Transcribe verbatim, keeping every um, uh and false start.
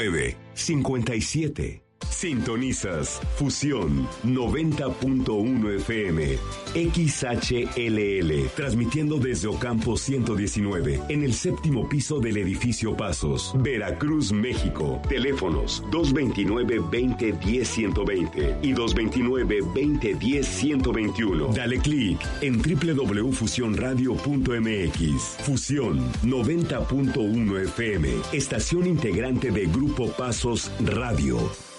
nueve, cincuenta y siete. Sintonizas Fusión noventa punto uno F M, X H L L, transmitiendo desde Ocampo ciento diecinueve, en el séptimo piso del edificio Pasos, Veracruz, México. Teléfonos dos veintinueve, veinte, diez, ciento veinte y dos veintinueve, veinte, diez, ciento veintiuno. Dale clic en doble u doble u doble u punto fusión radio punto m x. Fusión noventa punto uno F M, estación integrante de Grupo Pasos Radio.